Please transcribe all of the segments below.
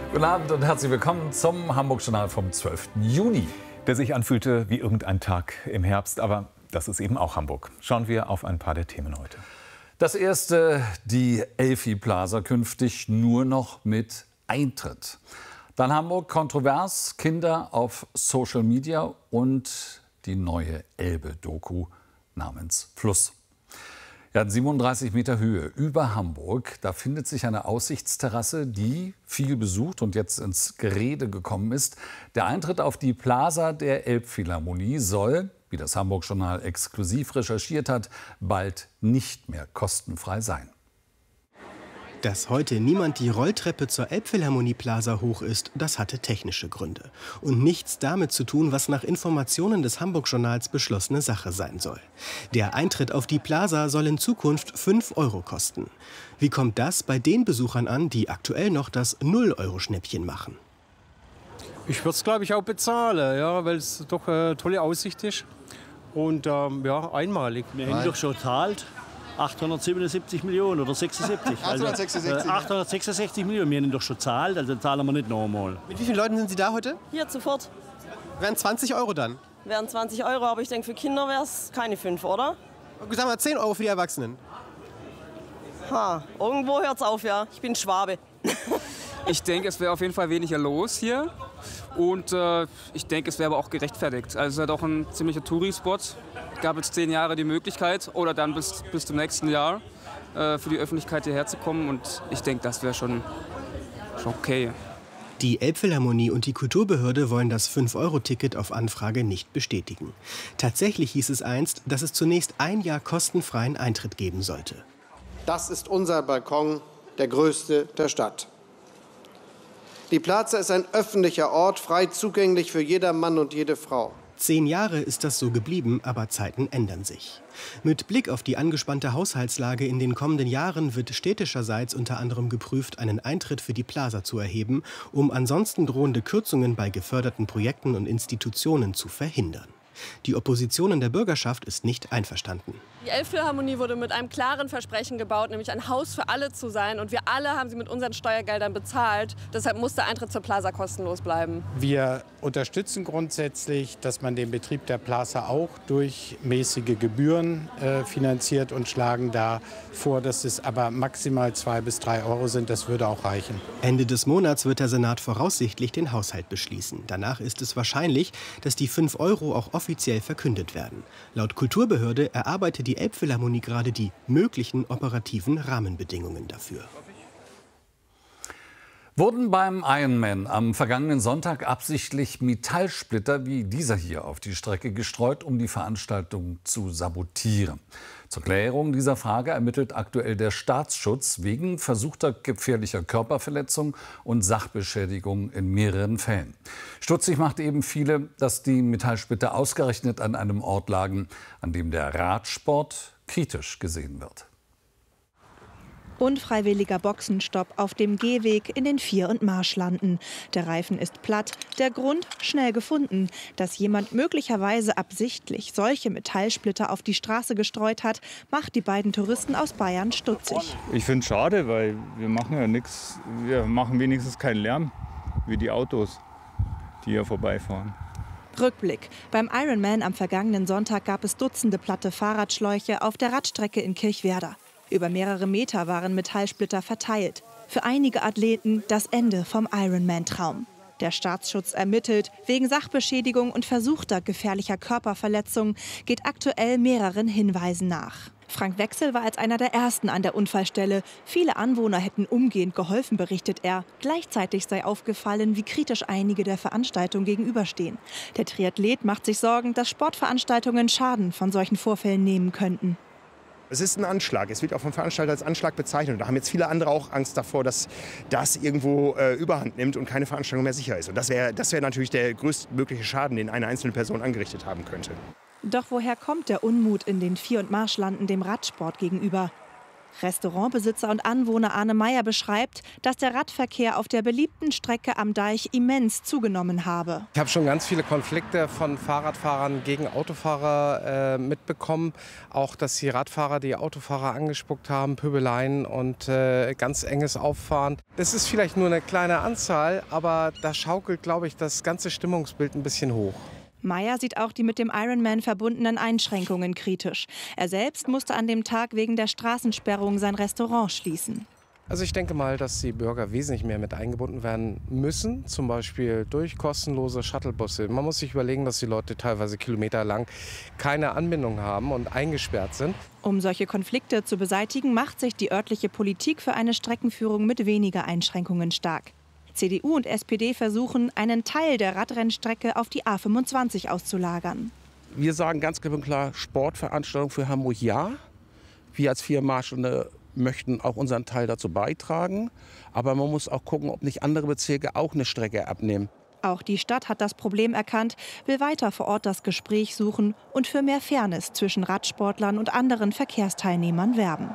Guten Abend und herzlich willkommen zum Hamburg-Journal vom 12. Juni. Der sich anfühlte wie irgendein Tag im Herbst, aber das ist eben auch Hamburg. Schauen wir auf ein paar der Themen heute. Das erste, die Elfi Plaza künftig nur noch mit Eintritt. Dann Hamburg kontrovers, Kinder auf Social Media und die neue Elbe-Doku namens Fluss. Ja, 37 Meter Höhe über Hamburg, da findet sich eine Aussichtsterrasse, die viel besucht und jetzt ins Gerede gekommen ist. Der Eintritt auf die Plaza der Elbphilharmonie soll, wie das Hamburg-Journal exklusiv recherchiert hat, bald nicht mehr kostenfrei sein. Dass heute niemand die Rolltreppe zur Elbphilharmonie-Plaza hoch ist, das hatte technische Gründe. Und nichts damit zu tun, was nach Informationen des Hamburg-Journals beschlossene Sache sein soll. Der Eintritt auf die Plaza soll in Zukunft 5 € kosten. Wie kommt das bei den Besuchern an, die aktuell noch das 0-Euro-Schnäppchen machen? Ich würde es, glaube ich, auch bezahlen, ja, weil es doch eine tolle Aussicht ist. Und ja, einmalig. Wir haben doch schon gezahlt. 877 Millionen oder 76. 866. 866 Millionen, wir haben ihn doch schon gezahlt, also zahlen wir nicht nochmal. Mit wie vielen Leuten sind Sie da heute? Hier sofort. Wären 20 € dann? Wären 20 €, aber ich denke, für Kinder wäre es keine 5, oder? Sagen wir 10 € für die Erwachsenen. Irgendwo hört es auf, ja. Ich bin Schwabe. Ich denke, es wäre auf jeden Fall weniger los hier. Und ich denke, es wäre aber auch gerechtfertigt. Also es ist halt auch ein ziemlicher Touri-Spot. Es gab jetzt 10 Jahre die Möglichkeit oder dann bis zum nächsten Jahr für die Öffentlichkeit hierher zu kommen. Und ich denke, das wäre schon okay. Die Elbphilharmonie und die Kulturbehörde wollen das 5-Euro-Ticket auf Anfrage nicht bestätigen. Tatsächlich hieß es einst, dass es zunächst ein Jahr kostenfreien Eintritt geben sollte. Das ist unser Balkon, der größte der Stadt. Die Plaza ist ein öffentlicher Ort, frei zugänglich für jeder Mann und jede Frau. 10 Jahre ist das so geblieben, aber Zeiten ändern sich. Mit Blick auf die angespannte Haushaltslage in den kommenden Jahren wird städtischerseits unter anderem geprüft, einen Eintritt für die Plaza zu erheben, um ansonsten drohende Kürzungen bei geförderten Projekten und Institutionen zu verhindern. Die Opposition in der Bürgerschaft ist nicht einverstanden. Die Elbphilharmonie wurde mit einem klaren Versprechen gebaut, nämlich ein Haus für alle zu sein. Und wir alle haben sie mit unseren Steuergeldern bezahlt. Deshalb muss der Eintritt zur Plaza kostenlos bleiben. Wir unterstützen grundsätzlich, dass man den Betrieb der Plaza auch durch mäßige Gebühren finanziert und schlagen da vor, dass es aber maximal 2 bis 3 € sind. Das würde auch reichen. Ende des Monats wird der Senat voraussichtlich den Haushalt beschließen. Danach ist es wahrscheinlich, dass die 5 € auch offiziell verkündet werden. Laut Kulturbehörde erarbeitet die Elbphilharmonie gerade die möglichen operativen Rahmenbedingungen dafür. Wurden beim Ironman am vergangenen Sonntag absichtlich Metallsplitter wie dieser hier auf die Strecke gestreut, um die Veranstaltung zu sabotieren? Zur Klärung dieser Frage ermittelt aktuell der Staatsschutz wegen versuchter gefährlicher Körperverletzung und Sachbeschädigung in mehreren Fällen. Stutzig macht eben viele, dass die Metallsplitter ausgerechnet an einem Ort lagen, an dem der Radsport kritisch gesehen wird. Unfreiwilliger Boxenstopp auf dem Gehweg in den Vier- und Marschlanden. Der Reifen ist platt, der Grund schnell gefunden. Dass jemand möglicherweise absichtlich solche Metallsplitter auf die Straße gestreut hat, macht die beiden Touristen aus Bayern stutzig. Ich finde es schade, weil wir machen ja nichts, wir machen wenigstens keinen Lärm wie die Autos, die hier vorbeifahren. Rückblick. Beim Ironman am vergangenen Sonntag gab es Dutzende platte Fahrradschläuche auf der Radstrecke in Kirchwerder. Über mehrere Meter waren Metallsplitter verteilt. Für einige Athleten das Ende vom Ironman-Traum. Der Staatsschutz ermittelt. Wegen Sachbeschädigung und versuchter gefährlicher Körperverletzung geht aktuell mehreren Hinweisen nach. Frank Wechsel war als einer der Ersten an der Unfallstelle. Viele Anwohner hätten umgehend geholfen, berichtet er. Gleichzeitig sei aufgefallen, wie kritisch einige der Veranstaltung gegenüberstehen. Der Triathlet macht sich Sorgen, dass Sportveranstaltungen Schaden von solchen Vorfällen nehmen könnten. Es ist ein Anschlag. Es wird auch vom Veranstalter als Anschlag bezeichnet. Und da haben jetzt viele andere auch Angst davor, dass das irgendwo Überhand nimmt und keine Veranstaltung mehr sicher ist. Und das wär natürlich der größtmögliche Schaden, den eine einzelne Person angerichtet haben könnte. Doch woher kommt der Unmut in den Vier- und Marschlanden dem Radsport gegenüber? Restaurantbesitzer und Anwohner Arne Meyer beschreibt, dass der Radverkehr auf der beliebten Strecke am Deich immens zugenommen habe. Ich habe schon ganz viele Konflikte von Fahrradfahrern gegen Autofahrer mitbekommen. Auch, dass die Radfahrer die Autofahrer angespuckt haben, Pöbeleien und ganz enges Auffahren. Das ist vielleicht nur eine kleine Anzahl, aber da schaukelt, glaube ich, das ganze Stimmungsbild ein bisschen hoch. Meyer sieht auch die mit dem Ironman verbundenen Einschränkungen kritisch. Er selbst musste an dem Tag wegen der Straßensperrung sein Restaurant schließen. Also ich denke mal, dass die Bürger wesentlich mehr mit eingebunden werden müssen, zum Beispiel durch kostenlose Shuttlebusse. Man muss sich überlegen, dass die Leute teilweise kilometerlang keine Anbindung haben und eingesperrt sind. Um solche Konflikte zu beseitigen, macht sich die örtliche Politik für eine Streckenführung mit weniger Einschränkungen stark. CDU und SPD versuchen, einen Teil der Radrennstrecke auf die A25 auszulagern. Wir sagen ganz klipp und klar, Sportveranstaltung für Hamburg ja. Wir als Viermalstunde möchten auch unseren Teil dazu beitragen. Aber man muss auch gucken, ob nicht andere Bezirke auch eine Strecke abnehmen. Auch die Stadt hat das Problem erkannt, will weiter vor Ort das Gespräch suchen und für mehr Fairness zwischen Radsportlern und anderen Verkehrsteilnehmern werben.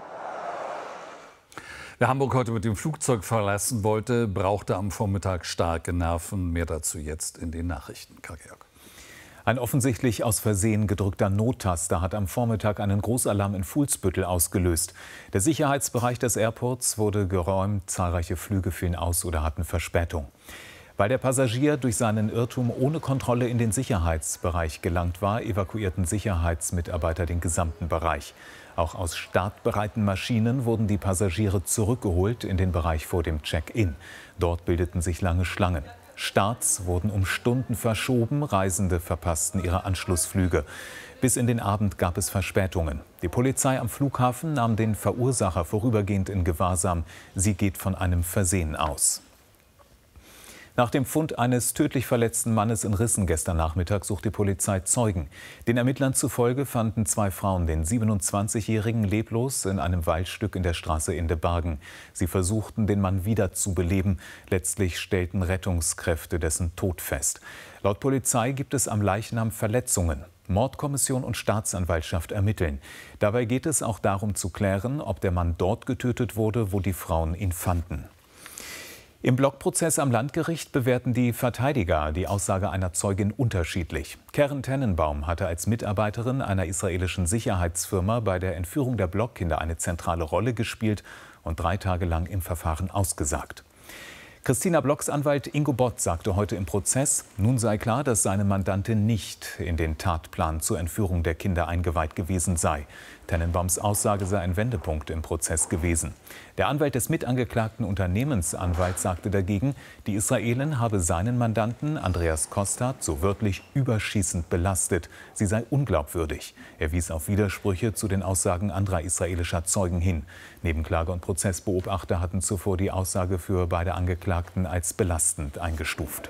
Wer Hamburg heute mit dem Flugzeug verlassen wollte, brauchte am Vormittag starke Nerven. Mehr dazu jetzt in den Nachrichten. Karl-Georg. Ein offensichtlich aus Versehen gedrückter Nottaster hat am Vormittag einen Großalarm in Fuhlsbüttel ausgelöst. Der Sicherheitsbereich des Airports wurde geräumt, zahlreiche Flüge fielen aus oder hatten Verspätung. Weil der Passagier durch seinen Irrtum ohne Kontrolle in den Sicherheitsbereich gelangt war, evakuierten Sicherheitsmitarbeiter den gesamten Bereich. Auch aus startbereiten Maschinen wurden die Passagiere zurückgeholt in den Bereich vor dem Check-in. Dort bildeten sich lange Schlangen. Starts wurden um Stunden verschoben, Reisende verpassten ihre Anschlussflüge. Bis in den Abend gab es Verspätungen. Die Polizei am Flughafen nahm den Verursacher vorübergehend in Gewahrsam. Sie geht von einem Versehen aus. Nach dem Fund eines tödlich verletzten Mannes in Rissen gestern Nachmittag sucht die Polizei Zeugen. Den Ermittlern zufolge fanden 2 Frauen den 27-Jährigen leblos in einem Waldstück in der Straße Indebargen. Sie versuchten, den Mann wiederzubeleben. Letztlich stellten Rettungskräfte dessen Tod fest. Laut Polizei gibt es am Leichnam Verletzungen. Mordkommission und Staatsanwaltschaft ermitteln. Dabei geht es auch darum zu klären, ob der Mann dort getötet wurde, wo die Frauen ihn fanden. Im Blockprozess am Landgericht bewerten die Verteidiger die Aussage einer Zeugin unterschiedlich. Keren Tennenbaum hatte als Mitarbeiterin einer israelischen Sicherheitsfirma bei der Entführung der Blockkinder eine zentrale Rolle gespielt und 3 Tage lang im Verfahren ausgesagt. Christina Blocks Anwalt Ingo Bott sagte heute im Prozess, nun sei klar, dass seine Mandantin nicht in den Tatplan zur Entführung der Kinder eingeweiht gewesen sei. Tennenbaums Aussage sei ein Wendepunkt im Prozess gewesen. Der Anwalt des mitangeklagten Unternehmensanwalts sagte dagegen, die Israelin habe seinen Mandanten Andreas Kostat so wörtlich überschießend belastet. Sie sei unglaubwürdig. Er wies auf Widersprüche zu den Aussagen anderer israelischer Zeugen hin. Nebenklage und Prozessbeobachter hatten zuvor die Aussage für beide Angeklagten als belastend eingestuft.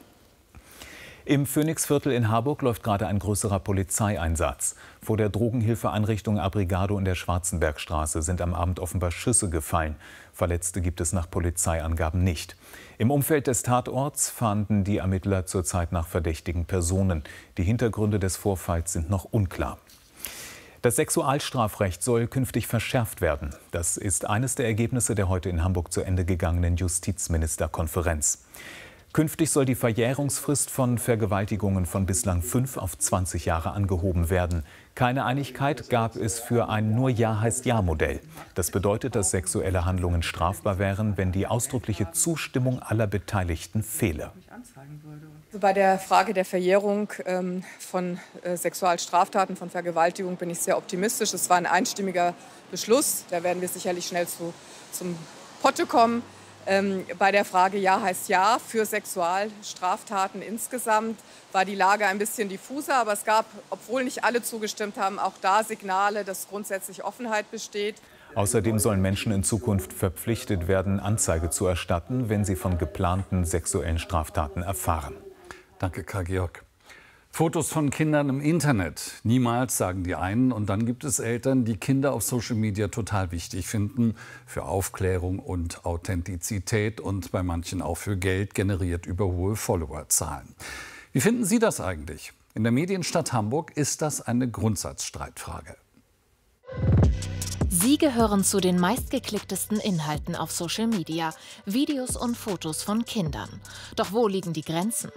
Im Phoenixviertel in Harburg läuft gerade ein größerer Polizeieinsatz. Vor der Drogenhilfeeinrichtung Abrigado in der Schwarzenbergstraße sind am Abend offenbar Schüsse gefallen. Verletzte gibt es nach Polizeiangaben nicht. Im Umfeld des Tatorts fahnden die Ermittler zurzeit nach verdächtigen Personen. Die Hintergründe des Vorfalls sind noch unklar. Das Sexualstrafrecht soll künftig verschärft werden. Das ist eines der Ergebnisse der heute in Hamburg zu Ende gegangenen Justizministerkonferenz. Künftig soll die Verjährungsfrist von Vergewaltigungen von bislang 5 auf 20 Jahre angehoben werden. Keine Einigkeit gab es für ein Nur-Ja-heißt-Ja-Modell. Das bedeutet, dass sexuelle Handlungen strafbar wären, wenn die ausdrückliche Zustimmung aller Beteiligten fehle. Bei der Frage der Verjährung von Sexualstraftaten, von Vergewaltigung bin ich sehr optimistisch. Es war ein einstimmiger Beschluss. Da werden wir sicherlich schnell zum Potte kommen. Bei der Frage Ja heißt Ja für Sexualstraftaten insgesamt war die Lage ein bisschen diffuser. Aber es gab, obwohl nicht alle zugestimmt haben, auch da Signale, dass grundsätzlich Offenheit besteht. Außerdem sollen Menschen in Zukunft verpflichtet werden, Anzeige zu erstatten, wenn sie von geplanten sexuellen Straftaten erfahren. Danke, Karl-Georg. Fotos von Kindern im Internet. Niemals, sagen die einen. Und dann gibt es Eltern, die Kinder auf Social Media total wichtig finden. Für Aufklärung und Authentizität und bei manchen auch für Geld generiert über hohe Followerzahlen. Wie finden Sie das eigentlich? In der Medienstadt Hamburg ist das eine Grundsatzstreitfrage. Sie gehören zu den meistgeklicktesten Inhalten auf Social Media, Videos und Fotos von Kindern. Doch wo liegen die Grenzen?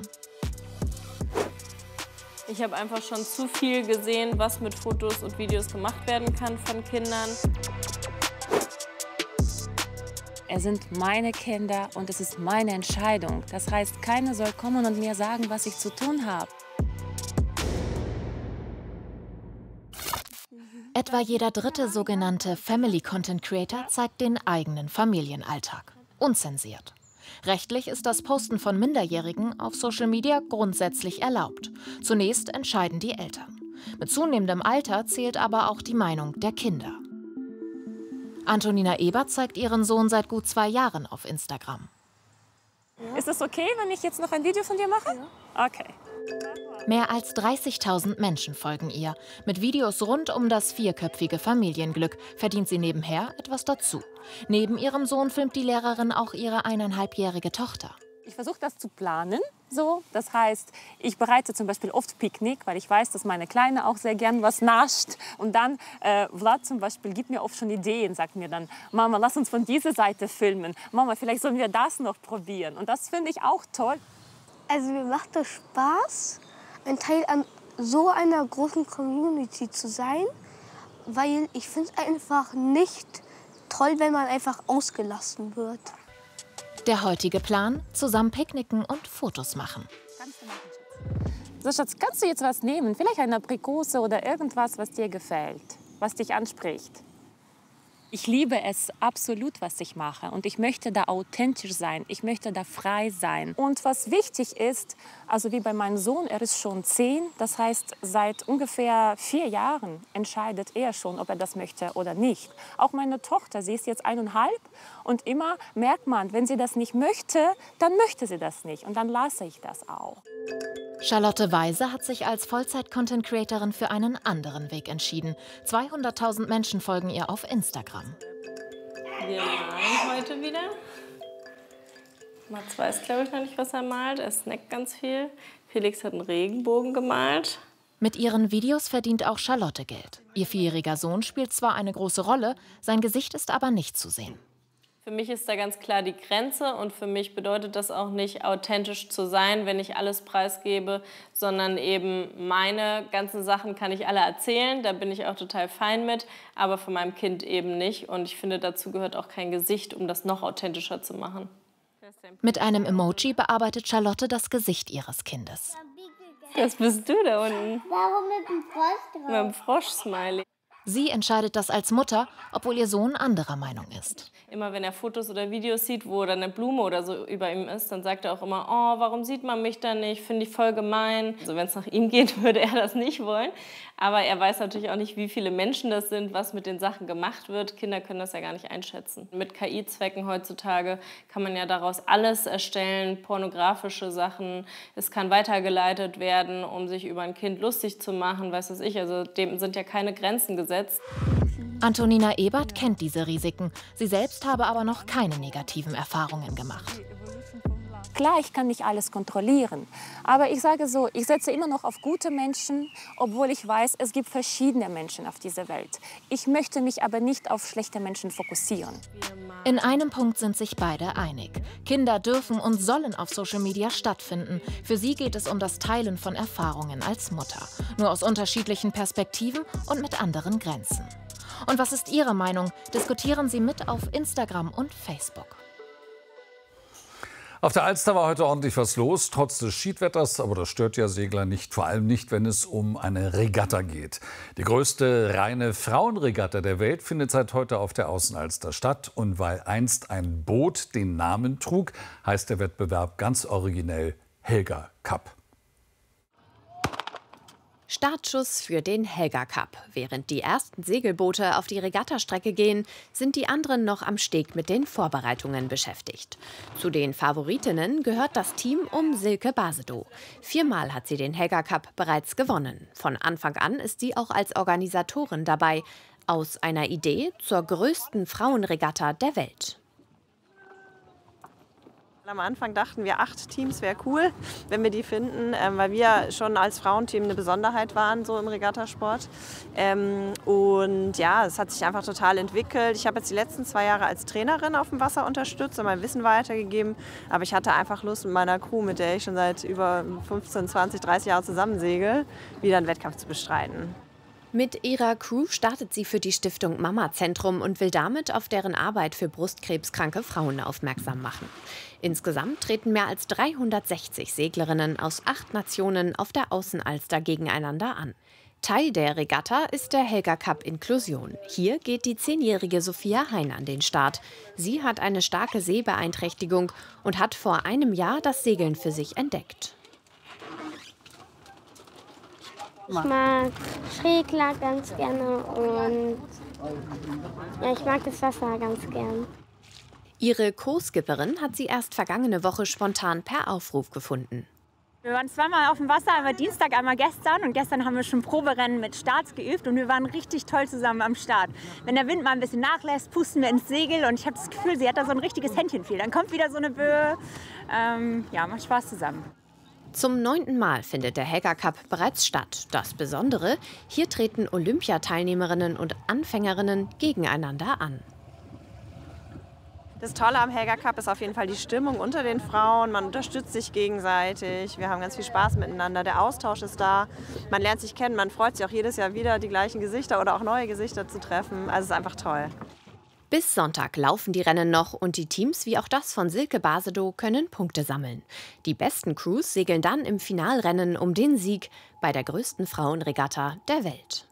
Ich habe einfach schon zu viel gesehen, was mit Fotos und Videos gemacht werden kann von Kindern. Es sind meine Kinder und es ist meine Entscheidung. Das heißt, keiner soll kommen und mir sagen, was ich zu tun habe. Etwa jeder dritte sogenannte Family Content Creator zeigt den eigenen Familienalltag. Unzensiert. Rechtlich ist das Posten von Minderjährigen auf Social Media grundsätzlich erlaubt. Zunächst entscheiden die Eltern. Mit zunehmendem Alter zählt aber auch die Meinung der Kinder. Antonina Ebert zeigt ihren Sohn seit gut 2 Jahren auf Instagram. Ist es okay, wenn ich jetzt noch ein Video von dir mache? Ja. Okay. Mehr als 30.000 Menschen folgen ihr. Mit Videos rund um das 4-köpfige Familienglück verdient sie nebenher etwas dazu. Neben ihrem Sohn filmt die Lehrerin auch ihre 1,5-jährige Tochter. Ich versuche das zu planen. So. Das heißt, ich bereite zum Beispiel oft Picknick, weil ich weiß, dass meine Kleine auch sehr gern was nascht. Und dann, Vlad zum Beispiel gibt mir oft schon Ideen, sagt mir dann, Mama, lass uns von dieser Seite filmen. Mama, vielleicht sollen wir das noch probieren. Und das finde ich auch toll. Also mir macht es Spaß, ein Teil an so einer großen Community zu sein, weil ich finde es einfach nicht toll, wenn man einfach ausgelassen wird. Der heutige Plan: zusammen picknicken und Fotos machen. So, Schatz, kannst du jetzt was nehmen? Vielleicht eine Aprikose oder irgendwas, was dir gefällt, was dich anspricht. Ich liebe es absolut, was ich mache. Und ich möchte da authentisch sein. Ich möchte da frei sein. Und was wichtig ist, also wie bei meinem Sohn, er ist schon 10. Das heißt, seit ungefähr 4 Jahren entscheidet er schon, ob er das möchte oder nicht. Auch meine Tochter, sie ist jetzt 1,5. Und immer merkt man, wenn sie das nicht möchte, dann möchte sie das nicht. Und dann lasse ich das auch. Charlotte Weise hat sich als Vollzeit-Content-Creatorin für einen anderen Weg entschieden. 200.000 Menschen folgen ihr auf Instagram. Wir malen heute wieder. Mats weiß, glaube ich, noch nicht, was er malt. Er snackt ganz viel. Felix hat einen Regenbogen gemalt. Mit ihren Videos verdient auch Charlotte Geld. Ihr 4-jähriger Sohn spielt zwar eine große Rolle, sein Gesicht ist aber nicht zu sehen. Für mich ist da ganz klar die Grenze und für mich bedeutet das auch nicht, authentisch zu sein, wenn ich alles preisgebe, sondern eben meine ganzen Sachen kann ich alle erzählen, da bin ich auch total fein mit, aber von meinem Kind eben nicht. Und ich finde, dazu gehört auch kein Gesicht, um das noch authentischer zu machen. Mit einem Emoji bearbeitet Charlotte das Gesicht ihres Kindes. Was bist du da unten? Warum mit dem Frosch drauf? Mit dem Frosch-Smiley. Sie entscheidet das als Mutter, obwohl ihr Sohn anderer Meinung ist. Immer wenn er Fotos oder Videos sieht, wo da eine Blume oder so über ihm ist, dann sagt er auch immer, oh, warum sieht man mich da nicht, finde ich voll gemein. Also wenn es nach ihm geht, würde er das nicht wollen. Aber er weiß natürlich auch nicht, wie viele Menschen das sind, was mit den Sachen gemacht wird. Kinder können das ja gar nicht einschätzen. Mit KI-Zwecken heutzutage kann man ja daraus alles erstellen, pornografische Sachen. Es kann weitergeleitet werden, um sich über ein Kind lustig zu machen, weiß was ich. Also dem sind ja keine Grenzen gesetzt. Antonina Ebert kennt diese Risiken. Sie selbst habe aber noch keine negativen Erfahrungen gemacht. Klar, ich kann nicht alles kontrollieren. Aber ich sage so, ich setze immer noch auf gute Menschen, obwohl ich weiß, es gibt verschiedene Menschen auf dieser Welt. Ich möchte mich aber nicht auf schlechte Menschen fokussieren. In einem Punkt sind sich beide einig. Kinder dürfen und sollen auf Social Media stattfinden. Für sie geht es um das Teilen von Erfahrungen als Mutter. Nur aus unterschiedlichen Perspektiven und mit anderen Grenzen. Und was ist Ihre Meinung? Diskutieren Sie mit auf Instagram und Facebook. Auf der Alster war heute ordentlich was los, trotz des Schiedwetters. Aber das stört ja Segler nicht, vor allem nicht, wenn es um eine Regatta geht. Die größte reine Frauenregatta der Welt findet seit heute auf der Außenalster statt. Und weil einst ein Boot den Namen trug, heißt der Wettbewerb ganz originell Helga Cup. Startschuss für den Helga Cup. Während die ersten Segelboote auf die Regattastrecke gehen, sind die anderen noch am Steg mit den Vorbereitungen beschäftigt. Zu den Favoritinnen gehört das Team um Silke Basedow. 4-mal hat sie den Helga Cup bereits gewonnen. Von Anfang an ist sie auch als Organisatorin dabei. Aus einer Idee zur größten Frauenregatta der Welt. Am Anfang dachten wir, 8 Teams wäre cool, wenn wir die finden, weil wir schon als Frauenteam eine Besonderheit waren so im Regattasport. Und ja, es hat sich einfach total entwickelt. Ich habe jetzt die letzten 2 Jahre als Trainerin auf dem Wasser unterstützt und mein Wissen weitergegeben. Aber ich hatte einfach Lust, mit meiner Crew, mit der ich schon seit über 15, 20, 30 Jahren zusammensegel, wieder einen Wettkampf zu bestreiten. Mit ihrer Crew startet sie für die Stiftung Mama-Zentrum und will damit auf deren Arbeit für brustkrebskranke Frauen aufmerksam machen. Insgesamt treten mehr als 360 Seglerinnen aus 8 Nationen auf der Außenalster gegeneinander an. Teil der Regatta ist der Helga Cup Inklusion. Hier geht die 10-jährige Sophia Hein an den Start. Sie hat eine starke Sehbeeinträchtigung und hat vor einem Jahr das Segeln für sich entdeckt. Ich mag Schrägler ganz gerne und ja, ich mag das Wasser ganz gern. Ihre Co-Skipperin hat sie erst vergangene Woche spontan per Aufruf gefunden. Wir waren zweimal auf dem Wasser, einmal Dienstag, einmal gestern. Und gestern haben wir schon Proberennen mit Starts geübt und wir waren richtig toll zusammen am Start. Wenn der Wind mal ein bisschen nachlässt, pusten wir ins Segel und ich habe das Gefühl, sie hat da so ein richtiges Händchenfehl. Dann kommt wieder so eine Böe. Ja, macht Spaß zusammen. Zum 9. Mal findet der Helga Cup bereits statt. Das Besondere, hier treten Olympiateilnehmerinnen und Anfängerinnen gegeneinander an. Das Tolle am Helga Cup ist auf jeden Fall die Stimmung unter den Frauen. Man unterstützt sich gegenseitig. Wir haben ganz viel Spaß miteinander. Der Austausch ist da. Man lernt sich kennen. Man freut sich auch jedes Jahr wieder, die gleichen Gesichter oder auch neue Gesichter zu treffen. Also es ist einfach toll. Bis Sonntag laufen die Rennen noch und die Teams wie auch das von Silke Basedow können Punkte sammeln. Die besten Crews segeln dann im Finalrennen um den Sieg bei der größten Frauenregatta der Welt.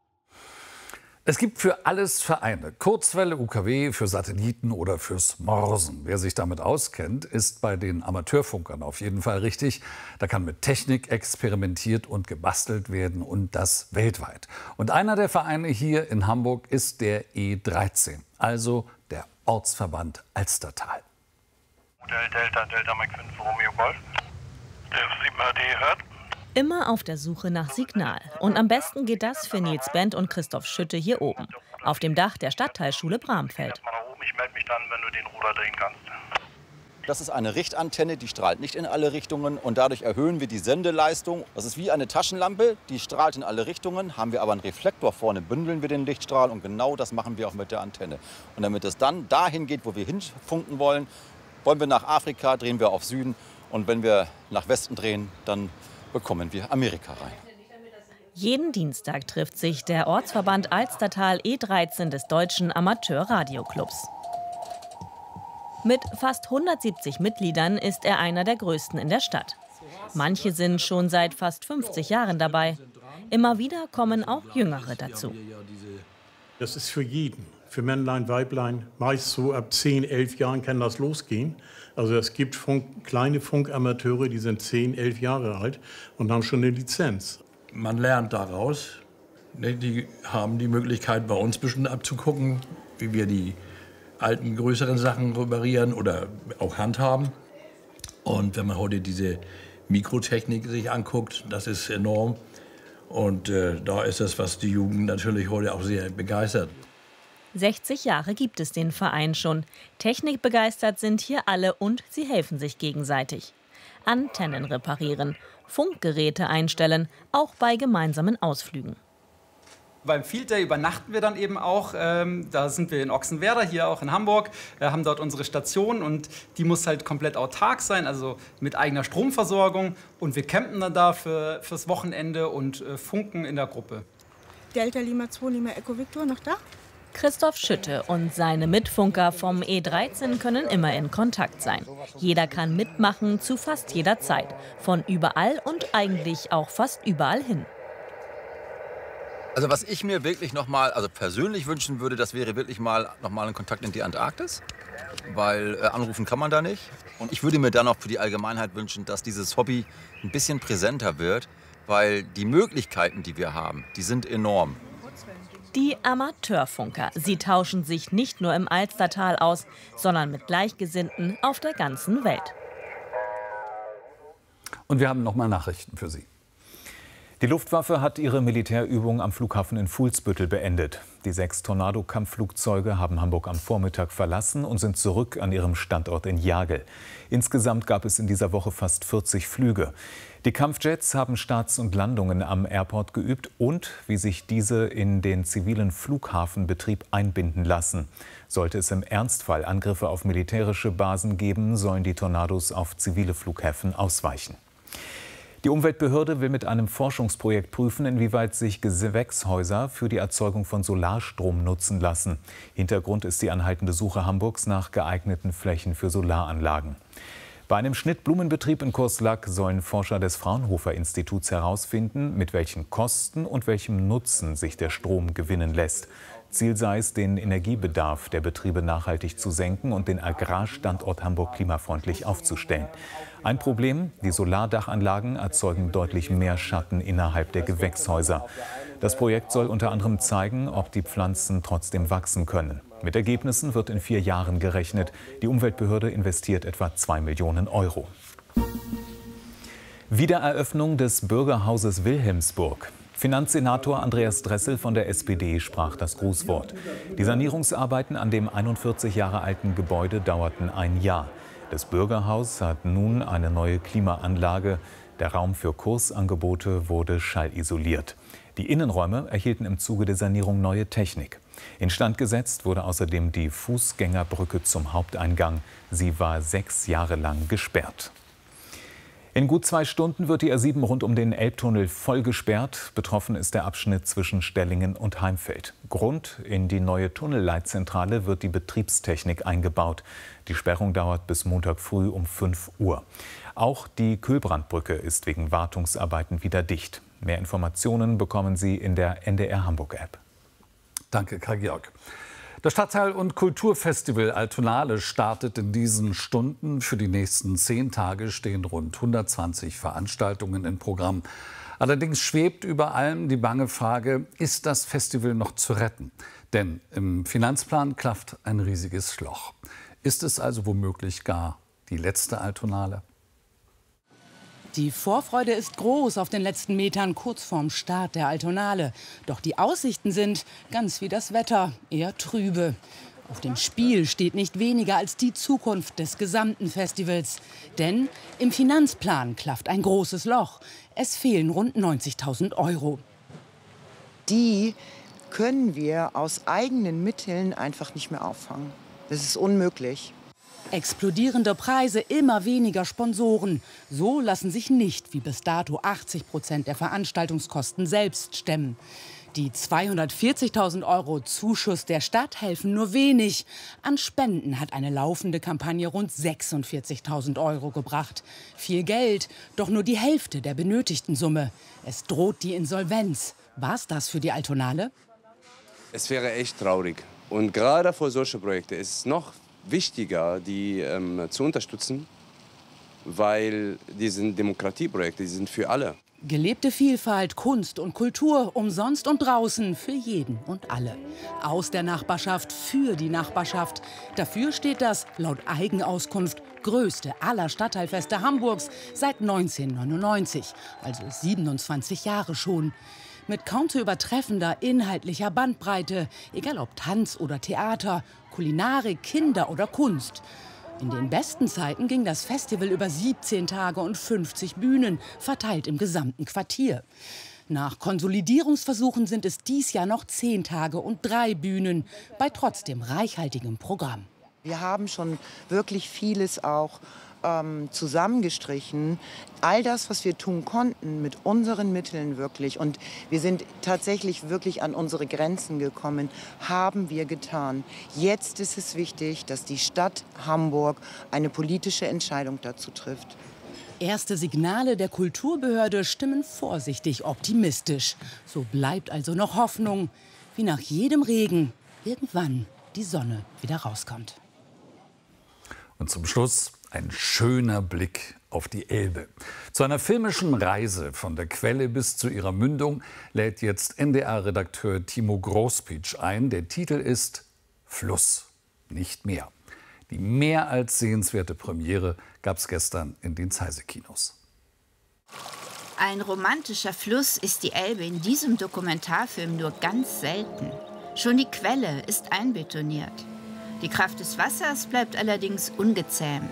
Es gibt für alles Vereine. Kurzwelle, UKW, für Satelliten oder fürs Morsen. Wer sich damit auskennt, ist bei den Amateurfunkern auf jeden Fall richtig. Da kann mit Technik experimentiert und gebastelt werden und das weltweit. Und einer der Vereine hier in Hamburg ist der E13, also der Ortsverband Alstertal. Modell Delta Mike 5 Romeo Golf. Der 7AD hört. Immer auf der Suche nach Signal. Und am besten geht das für Nils Bent und Christoph Schütte hier oben, auf dem Dach der Stadtteilschule Bramfeld. Ich melde mich dann, wenn du den Ruder drehen kannst. Das ist eine Richtantenne, die strahlt nicht in alle Richtungen und dadurch erhöhen wir die Sendeleistung. Das ist wie eine Taschenlampe, die strahlt in alle Richtungen. Haben wir aber einen Reflektor vorne, bündeln wir den Lichtstrahl und genau das machen wir auch mit der Antenne. Und damit es dann dahin geht, wo wir hinfunken wollen, wollen wir nach Afrika, drehen wir auf Süden und wenn wir nach Westen drehen, dann bekommen wir Amerika rein. Jeden Dienstag trifft sich der Ortsverband Alstertal E13 des Deutschen Amateur-Radioclubs. Mit fast 170 Mitgliedern ist er einer der größten in der Stadt. Manche sind schon seit fast 50 Jahren dabei. Immer wieder kommen auch Jüngere dazu. Das ist für jeden, für Männlein, Weiblein, meist so ab 10, 11 Jahren kann das losgehen. Also es gibt kleine Funkamateure, die sind 10, 11 Jahre alt und haben schon eine Lizenz. Man lernt daraus. Die haben die Möglichkeit, bei uns ein bisschen abzugucken, wie wir die alten, größeren Sachen reparieren oder auch handhaben. Und wenn man heute diese Mikrotechnik sich anguckt, das ist enorm. Und da ist das, was die Jugend natürlich heute auch sehr begeistert. 60 Jahre gibt es den Verein schon. Technikbegeistert sind hier alle und sie helfen sich gegenseitig. Antennen reparieren, Funkgeräte einstellen, auch bei gemeinsamen Ausflügen. Beim Field Day übernachten wir dann eben auch. Da sind wir in Ochsenwerder, hier auch in Hamburg, haben dort unsere Station und die muss halt komplett autark sein, also mit eigener Stromversorgung. Und wir campen dann da fürs Wochenende und funken in der Gruppe. Delta Lima 2 Lima Echo Victor, noch da? Christoph Schütte und seine Mitfunker vom E13 können immer in Kontakt sein. Jeder kann mitmachen, zu fast jeder Zeit. Von überall und eigentlich auch fast überall hin. Also was ich mir wirklich persönlich wünschen würde, das wäre wirklich nochmal ein Kontakt in die Antarktis. Weil anrufen kann man da nicht. Und ich würde mir dann auch für die Allgemeinheit wünschen, dass dieses Hobby ein bisschen präsenter wird. Weil die Möglichkeiten, die wir haben, die sind enorm. Die Amateurfunker, sie tauschen sich nicht nur im Alstertal aus, sondern mit Gleichgesinnten auf der ganzen Welt. Und wir haben noch mal Nachrichten für Sie. Die Luftwaffe hat ihre Militärübung am Flughafen in Fuhlsbüttel beendet. Die 6 Tornado-Kampfflugzeuge haben Hamburg am Vormittag verlassen und sind zurück an ihrem Standort in Jagel. Insgesamt gab es in dieser Woche fast 40 Flüge. Die Kampfjets haben Starts und Landungen am Airport geübt und wie sich diese in den zivilen Flughafenbetrieb einbinden lassen. Sollte es im Ernstfall Angriffe auf militärische Basen geben, sollen die Tornados auf zivile Flughäfen ausweichen. Die Umweltbehörde will mit einem Forschungsprojekt prüfen, inwieweit sich Gewächshäuser für die Erzeugung von Solarstrom nutzen lassen. Hintergrund ist die anhaltende Suche Hamburgs nach geeigneten Flächen für Solaranlagen. Bei einem Schnittblumenbetrieb in Courslac sollen Forscher des Fraunhofer-Instituts herausfinden, mit welchen Kosten und welchem Nutzen sich der Strom gewinnen lässt. Ziel sei es, den Energiebedarf der Betriebe nachhaltig zu senken und den Agrarstandort Hamburg klimafreundlich aufzustellen. Ein Problem: die Solardachanlagen erzeugen deutlich mehr Schatten innerhalb der Gewächshäuser. Das Projekt soll unter anderem zeigen, ob die Pflanzen trotzdem wachsen können. Mit Ergebnissen wird in 4 Jahren gerechnet. Die Umweltbehörde investiert etwa 2 Millionen Euro. Wiedereröffnung des Bürgerhauses Wilhelmsburg. Finanzsenator Andreas Dressel von der SPD sprach das Grußwort. Die Sanierungsarbeiten an dem 41 Jahre alten Gebäude dauerten ein Jahr. Das Bürgerhaus hat nun eine neue Klimaanlage. Der Raum für Kursangebote wurde schallisoliert. Die Innenräume erhielten im Zuge der Sanierung neue Technik. Instand gesetzt wurde außerdem die Fußgängerbrücke zum Haupteingang. Sie war 6 Jahre lang gesperrt. In gut 2 Stunden wird die A7 rund um den Elbtunnel voll gesperrt. Betroffen ist der Abschnitt zwischen Stellingen und Heimfeld. Grund: in die neue Tunnelleitzentrale wird die Betriebstechnik eingebaut. Die Sperrung dauert bis Montag früh um 5 Uhr. Auch die Kühlbrandbrücke ist wegen Wartungsarbeiten wieder dicht. Mehr Informationen bekommen Sie in der NDR Hamburg-App. Danke, Karl-Georg. Das Stadtteil- und Kulturfestival Altonale startet in diesen Stunden. Für die nächsten 10 Tage stehen rund 120 Veranstaltungen im Programm. Allerdings schwebt über allem die bange Frage: Ist das Festival noch zu retten? Denn im Finanzplan klafft ein riesiges Loch. Ist es also womöglich gar die letzte Altonale? Die Vorfreude ist groß auf den letzten Metern kurz vorm Start der Altonale. Doch die Aussichten sind, ganz wie das Wetter, eher trübe. Auf dem Spiel steht nicht weniger als die Zukunft des gesamten Festivals. Denn im Finanzplan klafft ein großes Loch. Es fehlen rund 90.000 Euro. Die können wir aus eigenen Mitteln einfach nicht mehr auffangen. Das ist unmöglich. Explodierende Preise, immer weniger Sponsoren. So lassen sich nicht wie bis dato 80% der Veranstaltungskosten selbst stemmen. Die 240.000 Euro Zuschuss der Stadt helfen nur wenig. An Spenden hat eine laufende Kampagne rund 46.000 Euro gebracht. Viel Geld, doch nur die Hälfte der benötigten Summe. Es droht die Insolvenz. War's das für die Altonale? Es wäre echt traurig. Und gerade für solche Projekte ist es noch wichtiger, die zu unterstützen, weil die sind Demokratieprojekte, die sind für alle. Gelebte Vielfalt, Kunst und Kultur, umsonst und draußen, für jeden und alle. Aus der Nachbarschaft, für die Nachbarschaft. Dafür steht das, laut Eigenauskunft, größte aller Stadtteilfeste Hamburgs seit 1999, also 27 Jahre schon. Mit kaum zu übertreffender inhaltlicher Bandbreite, egal ob Tanz oder Theater, Kulinarik, Kinder oder Kunst. In den besten Zeiten ging das Festival über 17 Tage und 50 Bühnen, verteilt im gesamten Quartier. Nach Konsolidierungsversuchen sind es dies Jahr noch 10 Tage und 3 Bühnen, bei trotzdem reichhaltigem Programm. Wir haben schon wirklich vieles auch zusammengestrichen. All das, was wir tun konnten, mit unseren Mitteln wirklich, und wir sind tatsächlich wirklich an unsere Grenzen gekommen, haben wir getan. Jetzt ist es wichtig, dass die Stadt Hamburg eine politische Entscheidung dazu trifft. Erste Signale der Kulturbehörde stimmen vorsichtig optimistisch. So bleibt also noch Hoffnung, wie nach jedem Regen irgendwann die Sonne wieder rauskommt. Und zum Schluss ein schöner Blick auf die Elbe. Zu einer filmischen Reise von der Quelle bis zu ihrer Mündung lädt jetzt NDR-Redakteur Timo Großpitsch ein. Der Titel ist Fluss, nicht Meer. Die mehr als sehenswerte Premiere gab es gestern in den Zeise-Kinos. Ein romantischer Fluss ist die Elbe in diesem Dokumentarfilm nur ganz selten. Schon die Quelle ist einbetoniert. Die Kraft des Wassers bleibt allerdings ungezähmt.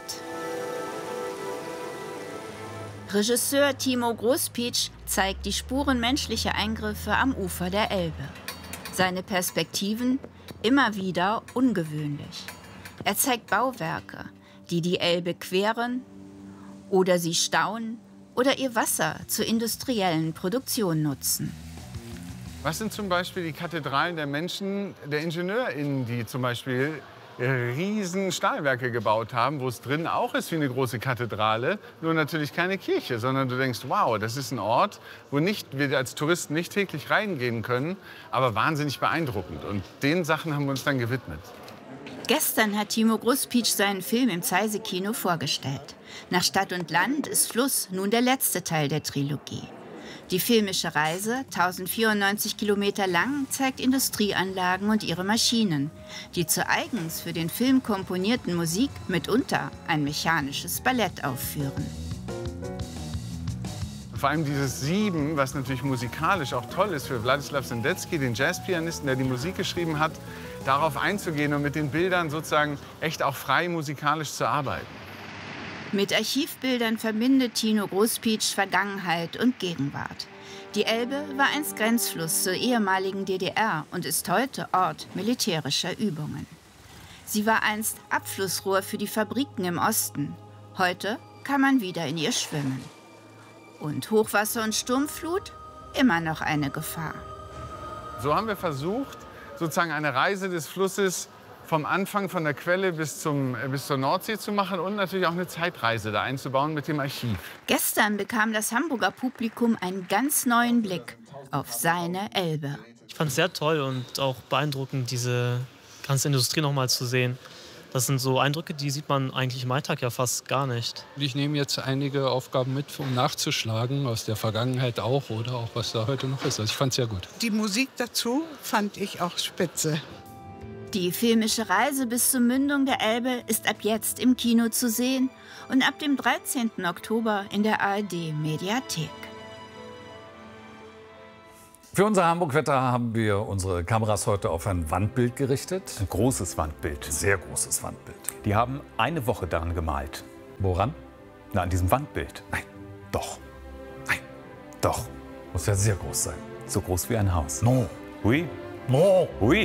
Regisseur Timo Großpietsch zeigt die Spuren menschlicher Eingriffe am Ufer der Elbe. Seine Perspektiven immer wieder ungewöhnlich. Er zeigt Bauwerke, die die Elbe queren oder sie stauen oder ihr Wasser zur industriellen Produktion nutzen. Was sind zum Beispiel die Kathedralen der Menschen, der IngenieurInnen, die zum Beispiel riesen Stahlwerke gebaut haben, wo es drin auch ist wie eine große Kathedrale, nur natürlich keine Kirche, sondern du denkst, wow, das ist ein Ort, wo wir als Touristen nicht täglich reingehen können, aber wahnsinnig beeindruckend. Und den Sachen haben wir uns dann gewidmet. Gestern hat Timo Großpietsch seinen Film im Zeise-Kino vorgestellt. Nach Stadt und Land ist Fluss nun der letzte Teil der Trilogie. Die filmische Reise, 1094 Kilometer lang, zeigt Industrieanlagen und ihre Maschinen, die zur eigens für den Film komponierten Musik mitunter ein mechanisches Ballett aufführen. Vor allem dieses Sieben, was natürlich musikalisch auch toll ist für Władysław Sendecki, den Jazzpianisten, der die Musik geschrieben hat, darauf einzugehen und mit den Bildern sozusagen echt auch frei musikalisch zu arbeiten. Mit Archivbildern verbindet Tino Großpietsch Vergangenheit und Gegenwart. Die Elbe war einst Grenzfluss zur ehemaligen DDR und ist heute Ort militärischer Übungen. Sie war einst Abflussrohr für die Fabriken im Osten. Heute kann man wieder in ihr schwimmen. Und Hochwasser und Sturmflut? Immer noch eine Gefahr. So haben wir versucht, sozusagen eine Reise des Flusses vom Anfang, von der Quelle bis zur Nordsee zu machen und natürlich auch eine Zeitreise da einzubauen mit dem Archiv. Gestern bekam das Hamburger Publikum einen ganz neuen Blick auf seine Elbe. Ich fand es sehr toll und auch beeindruckend, diese ganze Industrie noch mal zu sehen. Das sind so Eindrücke, die sieht man eigentlich im Alltag ja fast gar nicht. Ich nehme jetzt einige Aufgaben mit, um nachzuschlagen, aus der Vergangenheit auch oder auch was da heute noch ist. Also ich fand es sehr gut. Die Musik dazu fand ich auch spitze. Die filmische Reise bis zur Mündung der Elbe ist ab jetzt im Kino zu sehen und ab dem 13. Oktober in der ARD-Mediathek. Für unser Hamburg-Wetter haben wir unsere Kameras heute auf ein Wandbild gerichtet. Ein großes Wandbild. Sehr großes Wandbild. Die haben eine Woche daran gemalt. Woran? Na, an diesem Wandbild. Nein. Doch. Nein. Doch. Muss ja sehr groß sein. So groß wie ein Haus. No. Oui. No. Oui.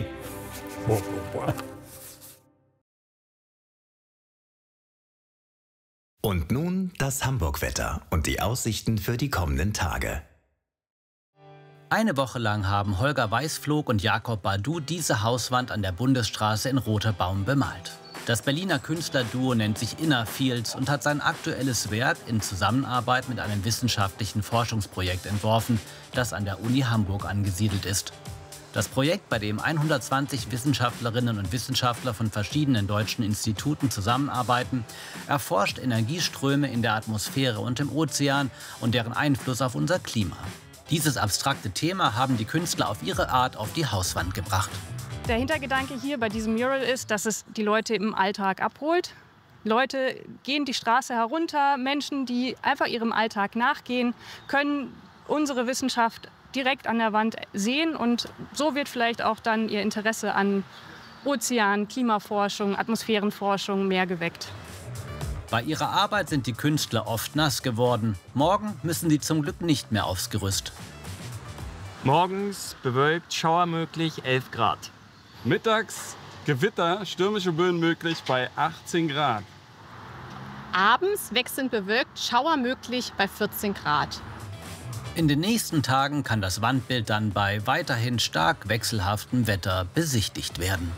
Und nun das Hamburg-Wetter und die Aussichten für die kommenden Tage. Eine Woche lang haben Holger Weißflog und Jakob Badu diese Hauswand an der Bundesstraße in Roter Baum bemalt. Das Berliner Künstlerduo nennt sich Innerfields und hat sein aktuelles Werk in Zusammenarbeit mit einem wissenschaftlichen Forschungsprojekt entworfen, das an der Uni Hamburg angesiedelt ist. Das Projekt, bei dem 120 Wissenschaftlerinnen und Wissenschaftler von verschiedenen deutschen Instituten zusammenarbeiten, erforscht Energieströme in der Atmosphäre und im Ozean und deren Einfluss auf unser Klima. Dieses abstrakte Thema haben die Künstler auf ihre Art auf die Hauswand gebracht. Der Hintergedanke hier bei diesem Mural ist, dass es die Leute im Alltag abholt. Leute gehen die Straße herunter, Menschen, die einfach ihrem Alltag nachgehen, können unsere Wissenschaft direkt an der Wand sehen und so wird vielleicht auch dann ihr Interesse an Ozean, Klimaforschung, Atmosphärenforschung mehr geweckt. Bei ihrer Arbeit sind die Künstler oft nass geworden. Morgen müssen sie zum Glück nicht mehr aufs Gerüst. Morgens bewölkt, Schauer möglich, 11 Grad. Mittags Gewitter, stürmische Böen möglich bei 18 Grad. Abends wechselnd bewölkt, Schauer möglich bei 14 Grad. In den nächsten Tagen kann das Wandbild dann bei weiterhin stark wechselhaftem Wetter besichtigt werden.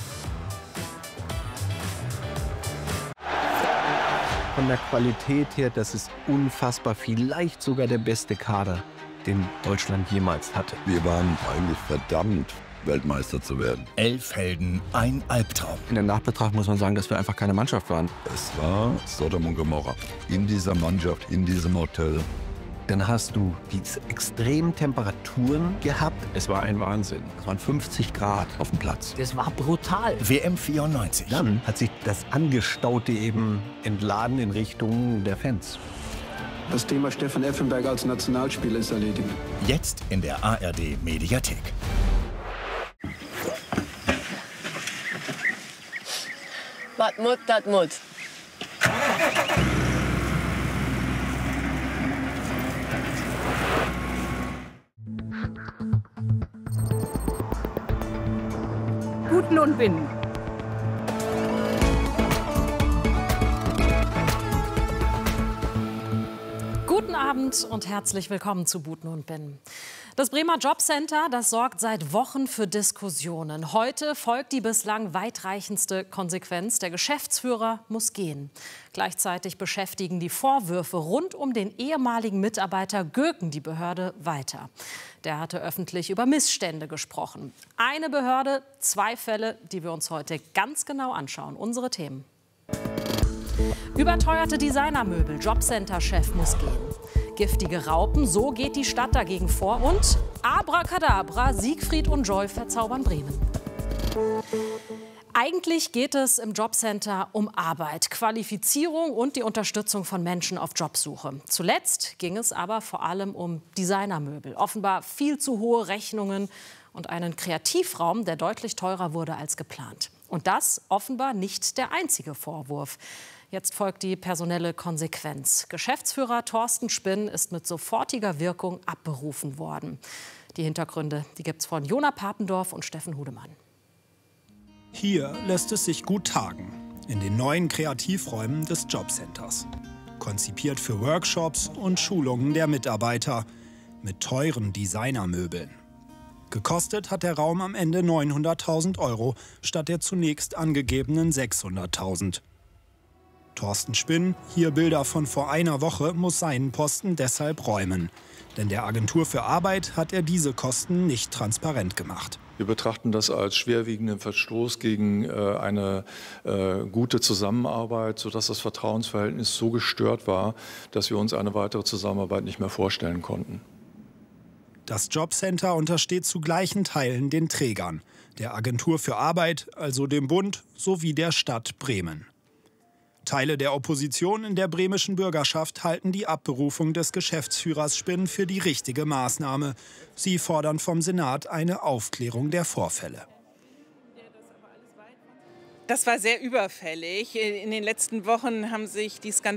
Von der Qualität her, das ist unfassbar, vielleicht sogar der beste Kader, den Deutschland jemals hatte. Wir waren eigentlich verdammt, Weltmeister zu werden. 11 Helden, ein Albtraum. In der Nachbetracht muss man sagen, dass wir einfach keine Mannschaft waren. Es war Sodom und Gomorra. In dieser Mannschaft, in diesem Hotel. Dann hast du diese extremen Temperaturen gehabt. Es war ein Wahnsinn. Es waren 50 Grad auf dem Platz. Das war brutal. WM 94. Dann hat sich das Angestaute eben entladen in Richtung der Fans. Das Thema Stefan Effenberg als Nationalspieler ist erledigt. Jetzt in der ARD Mediathek. dat Mut. Guten und Binnen. Guten Abend und herzlich willkommen zu Buten und Binnen. Das Bremer Jobcenter, das sorgt seit Wochen für Diskussionen. Heute folgt die bislang weitreichendste Konsequenz. Der Geschäftsführer muss gehen. Gleichzeitig beschäftigen die Vorwürfe rund um den ehemaligen Mitarbeiter Göken die Behörde weiter. Der hatte öffentlich über Missstände gesprochen. Eine Behörde, zwei Fälle, die wir uns heute ganz genau anschauen. Unsere Themen. Überteuerte Designermöbel, Jobcenter-Chef muss gehen. Giftige Raupen, so geht die Stadt dagegen vor. Und Abracadabra, Siegfried und Joy verzaubern Bremen. Eigentlich geht es im Jobcenter um Arbeit, Qualifizierung und die Unterstützung von Menschen auf Jobsuche. Zuletzt ging es aber vor allem um Designermöbel. Offenbar viel zu hohe Rechnungen und einen Kreativraum, der deutlich teurer wurde als geplant. Und das offenbar nicht der einzige Vorwurf. Jetzt folgt die personelle Konsequenz. Geschäftsführer Thorsten Spinn ist mit sofortiger Wirkung abberufen worden. Die Hintergründe, die gibt's von Jona Papendorf und Steffen Hudemann. Hier lässt es sich gut tagen, in den neuen Kreativräumen des Jobcenters. Konzipiert für Workshops und Schulungen der Mitarbeiter mit teuren Designermöbeln. Gekostet hat der Raum am Ende 900.000 € statt der zunächst angegebenen 600.000. Thorsten Spinn, hier Bilder von vor einer Woche, muss seinen Posten deshalb räumen. Denn der Agentur für Arbeit hat er diese Kosten nicht transparent gemacht. Wir betrachten das als schwerwiegenden Verstoß gegen eine gute Zusammenarbeit, sodass das Vertrauensverhältnis so gestört war, dass wir uns eine weitere Zusammenarbeit nicht mehr vorstellen konnten. Das Jobcenter untersteht zu gleichen Teilen den Trägern, der Agentur für Arbeit, also dem Bund, sowie der Stadt Bremen. Teile der Opposition in der bremischen Bürgerschaft halten die Abberufung des Geschäftsführers Spinn für die richtige Maßnahme. Sie fordern vom Senat eine Aufklärung der Vorfälle. Das war sehr überfällig. In den letzten Wochen haben sich die Skandale